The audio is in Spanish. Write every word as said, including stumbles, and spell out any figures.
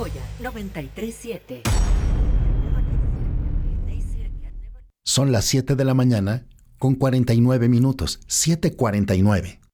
Joya noventa y tres siete. Son las siete de la mañana con cuarenta y nueve minutos. siete cuarenta y nueve.